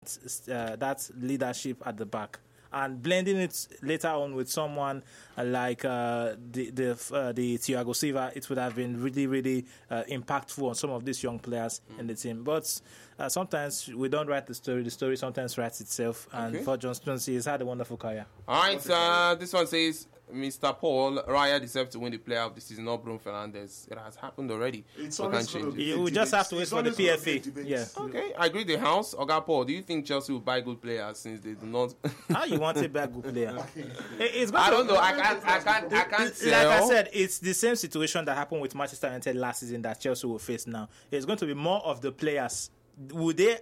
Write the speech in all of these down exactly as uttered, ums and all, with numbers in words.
uh, that leadership at the back. And blending it later on with someone like uh, the the uh, the Thiago Silva, it would have been really, really uh, impactful on some of these young players mm. in the team. But uh, sometimes we don't write the story; the story sometimes writes itself. And okay. for John Stones, he's had a wonderful career. All right, uh, this one says, Mister Paul, Raya deserves to win the player of the season, not Bruno Fernandes. It has happened already. It's we always can't change it. You just have to wait for the P F A. Yeah. Okay, I agree. The house, Oga Paul, do you think Chelsea will buy good players since they do not? How you want to buy good player? It's I to, don't know. I can't. I can't. I can't tell. Like I said, it's the same situation that happened with Manchester United last season that Chelsea will face now. It's going to be more of the players. Would they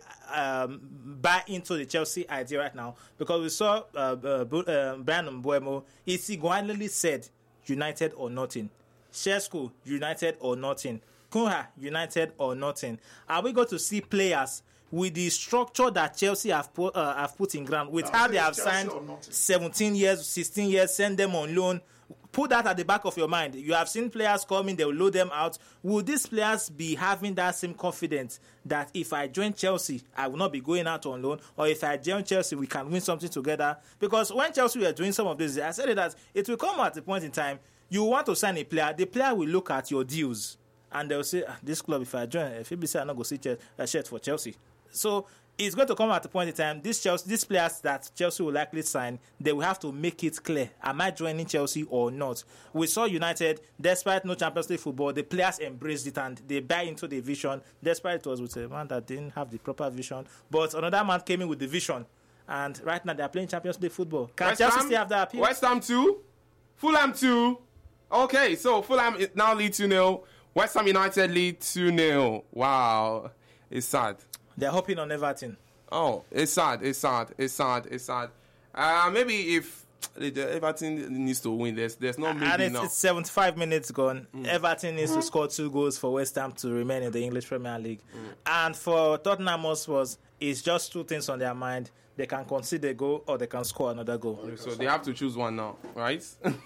um, buy into the Chelsea idea right now? Because we saw uh, uh, uh, Brian Mbeumo. He single-handedly said United or nothing. Šeško, United or nothing. Cunha, United or nothing. Are we going to see players with the structure that Chelsea have put, uh, have put in ground, with how they have signed seventeen years, sixteen years, send them on loan? Put that at the back of your mind. You have seen players coming, they will load them out. Will these players be having that same confidence that if I join Chelsea, I will not be going out on loan, or if I join Chelsea, we can win something together? Because when Chelsea were doing some of this, I said that it will come at a point in time, you want to sign a player, the player will look at your deals, and they'll say, ah, this club, if I join, if it be said, I'm not going to see a shirt for Chelsea. So it's going to come at a point in time, these Chelsea, these players that Chelsea will likely sign, they will have to make it clear, am I joining Chelsea or not? We saw United, despite no Champions League football, the players embraced it and they buy into the vision, despite it was with a man that didn't have the proper vision. But another man came in with the vision, and right now they are playing Champions League football. Can West Chelsea Ham, still have that appeal? West Ham two, Fulham two. Okay, so Fulham now lead two nil. West Ham United lead two nil. Wow, it's sad. They're hoping on Everton. Oh, it's sad. It's sad. It's sad. It's sad. Uh, maybe if Everton needs to win, there's there's no maybe and it's, now. it's seventy-five minutes gone. Mm. Everton needs to score two goals for West Ham to remain in the English Premier League. Mm. And for Tottenham Hotspurs, it's just two things on their mind. They can concede a goal or they can score another goal. So they have to choose one now, right?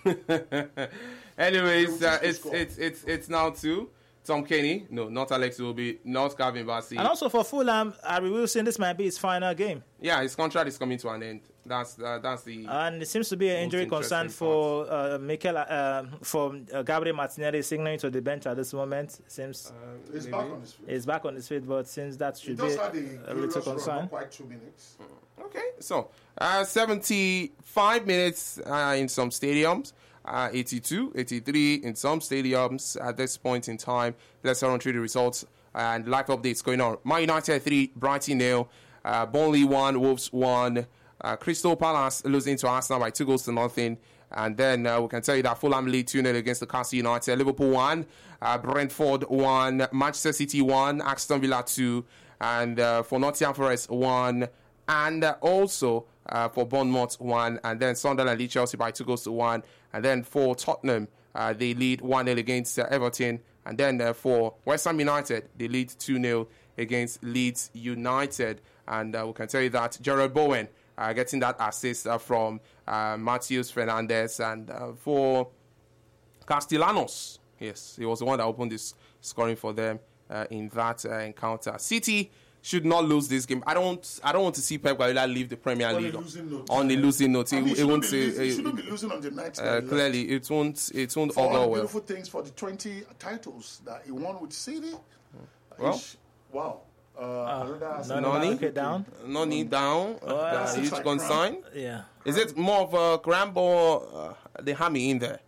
Anyways, uh, it's it's it's it's now two. Tom Kenny, no, not Alex Iwobi, not Calvin Bassey. And also for Fulham, Harry Wilson, this might be his final game. Yeah, his contract is coming to an end. That's uh, that's the. And it seems to be an injury concern for uh, Mikel, uh, for uh, Gabriel Martinelli signaling to the bench at this moment. It seems uh, he's back on his feet. He's back on his feet, but since that should be a, a little concern. Not quite two minutes. Okay, so uh, seventy-five minutes uh, in some stadiums. Uh, eighty-two, eighty-three in some stadiums at this point in time. Let's run through the results and live updates going on. Man United three, Brighton nil, uh, Burnley one, Wolves one, uh, Crystal Palace losing to Arsenal by two goals to nothing. And then uh, we can tell you that Fulham lead two nil against the Newcastle United. Liverpool one, uh, Brentford one, Manchester City one, Aston Villa two, and uh, for Nottingham Forest one, and uh, also uh, for Bournemouth one, and then Sunderland lead Chelsea by two goals to one. And then for Tottenham, uh, they lead one nil against uh, Everton. And then uh, for West Ham United, they lead two nil against Leeds United. And uh, we can tell you that Gerald Bowen uh, getting that assist uh, from uh, Matheus Fernandes. And uh, for Castellanos, yes, he was the one that opened this scoring for them uh, in that uh, encounter. City should not lose this game. I don't. I don't want to see Pep Guardiola leave the Premier on League a losing note. on the losing note. It, it won't say. He shouldn't be losing on the night. Uh, clearly, it won't. It won't for all augur the well. Beautiful things for the twenty titles that he won with City. Well, Sh- wow. Uh, uh, no, no need okay, down. No need down. Oh, uh, that's huge like consign. Yeah. Is it more of a cramp or uh, the hammy in there?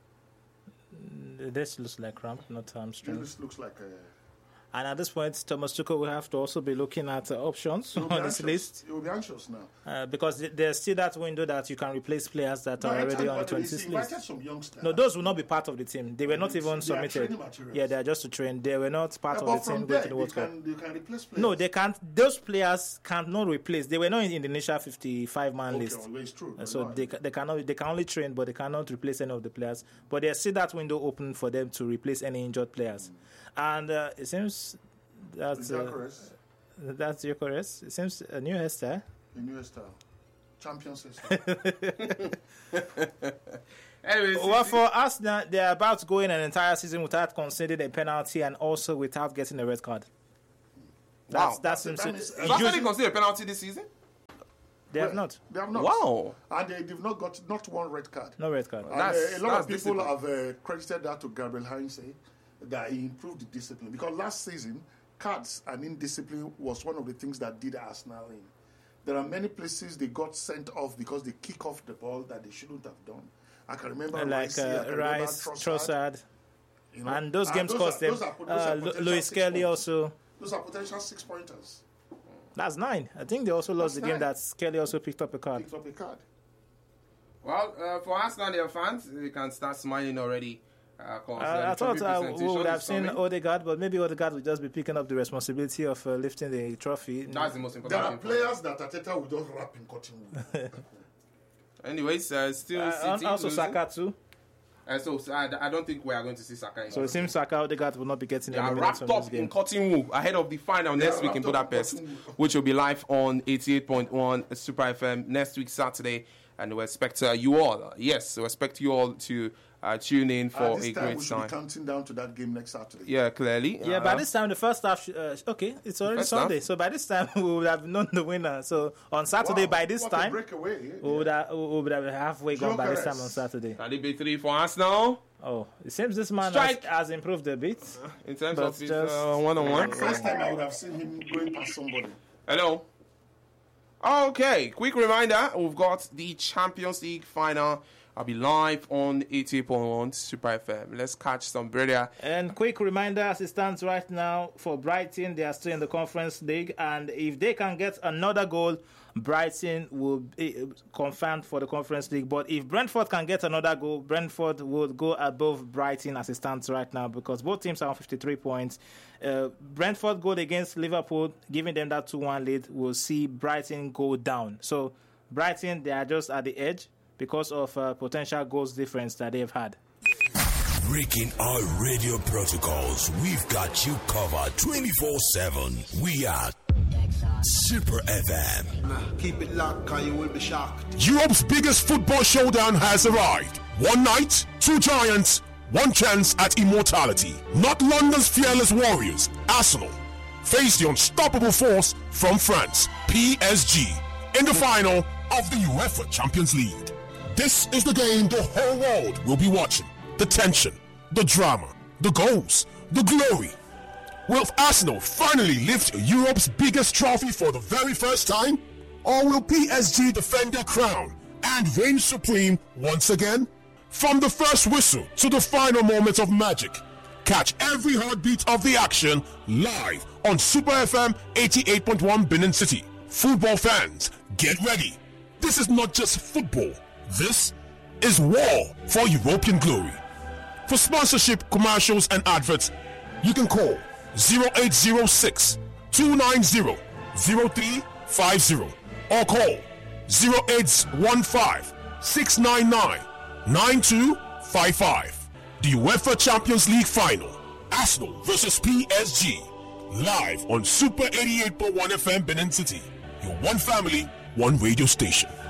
This looks like cramp, not hamstring. This looks like a. And at this point, Thomas Tuchel will have to also be looking at uh, options on his list. He will be anxious now. Uh, because th- there's still that window that you can replace players that no, are already on the twenty-sixth list. Some youngsters. No, those will not be part of the team. They were not even they submitted. Yeah, they are just to train. They were not part yeah, of the team there, going to the World Cup. You can replace players. No, they can't. Those players cannot replace. They were not in, in the initial fifty-five man okay, list. Well, it's true. Uh, so right. they they cannot they can only train, but they cannot replace any of the players. But there's still that window open for them to replace any injured players. Mm. And uh, it seems. That's uh, that's Eucharist. It seems a new hairstyle. A new hairstyle. Champions hairstyle. Anyways, well, for Arsenal, they're about to go in an entire season without conceding a penalty and also without getting a red card. That's, wow. That's, that's, that that means, Did Arsenal consider a penalty this season? They have not. They have not. Wow. And they, they've not got not one red card. No red card. And That's- uh, a lot of that's people discipline. have uh, credited that to Gabriel Heinze, that he improved the discipline. Because last season, cards and indiscipline was one of the things that did Arsenal in. There are many places they got sent off because they kick off the ball that they shouldn't have done. I can remember like Rice, I uh, can remember Rice, Trossard. you know. And those games those cost are, them. those are, those Uh, are Lu- potential Luis six Kelly points. also. Those are potential six pointers. That's nine. I think they also lost That's the game nine. that Kelly also picked up a card. Picked up a card. Well, uh, for Arsenal, their fans, they can start smiling already. Uh, 'cause, uh, Uh, I the thought trophy uh, we presentation would have is seen coming. Odegaard, but maybe Odegaard would just be picking up the responsibility of uh, lifting the trophy. That's the most There important are thing. for players that Ateta will just wrap in cotton wool. them. Anyways, uh, still Uh, and City also losing. Saka too. Uh, so, so I, I don't think we are going to see Saka. In So it seems Saka Odegaard will not be getting They any are minutes wrapped from up this in game. cotton wool ahead of the final next week in wrapped up in Budapest, cotton wool. which will be live on eighty-eight point one Super F M next week Saturday. And we expect uh, you all, yes, we expect you all to uh, tune in for At this a time, great we should time. be counting down to that game next Saturday. Yeah, clearly. Yeah, uh, by this time the first half, sh- uh, okay, it's already First half? Sunday. So by this time we would have known the winner. So on Saturday, Wow, by this what a time, breakaway. we would have, we would have halfway gone by this Jokeres. time on Saturday. Can it be three for Arsenal Oh, it seems this man has, Strike. has improved a bit. in terms But of his just- uh, one-on-one? First time I would have seen him going past somebody. Hello. Okay, quick reminder, we've got the Champions League final. I'll be live on eighty-eight point one Super F M. Let's catch some brother. And quick reminder, as it stands right now, for Brighton, they are still in the Conference League, and if they can get another goal, Brighton will be confirmed for the Conference League. But if Brentford can get another goal, Brentford will go above Brighton as it stands right now, because both teams are on fifty-three points. Uh, Brentford goal against Liverpool, giving them that two one lead, will see Brighton go down. So Brighton, they are just at the edge because of uh, potential goals difference that they've had. Breaking our radio protocols, we've got you covered twenty-four seven. We are Super F M. Keep it locked, cause you will be shocked. Europe's biggest football showdown has arrived. One night, two giants, one chance at immortality. Not London's fearless warriors, Arsenal, face the unstoppable force from France, P S G, in the final of the UEFA Champions League. This is the game the whole world will be watching. The tension, the drama, the goals, the glory. Will Arsenal finally lift Europe's biggest trophy for the very first time? Or will P S G defend their crown and reign supreme once again? From the first whistle to the final moments of magic, catch every heartbeat of the action live on Super F M eighty-eight point one Benin City. Football fans, get ready. This is not just football. This is war for European glory. For sponsorship, commercials, and adverts, you can call zero eight zero six, two nine zero, zero three five zero or call zero eight one five, six nine nine, nine two five five. The UEFA Champions League Final, Arsenal versus P S G, live on Super eighty-eight point one F M Benin City. Your one family, one radio station.